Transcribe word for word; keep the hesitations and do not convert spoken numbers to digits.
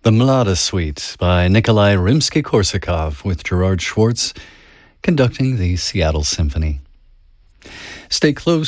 The Mlada Suite by Nikolai Rimsky-Korsakov with Gerard Schwartz conducting the Seattle Symphony. Stay close